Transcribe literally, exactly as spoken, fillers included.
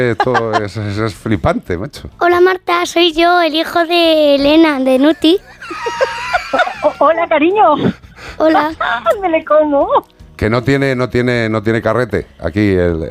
esto es, es, es flipante, macho. Hola Marta, soy yo, el hijo de Elena, de Nuti. O- hola, cariño. Hola. Me le como. Que no tiene, no tiene, no tiene carrete aquí el,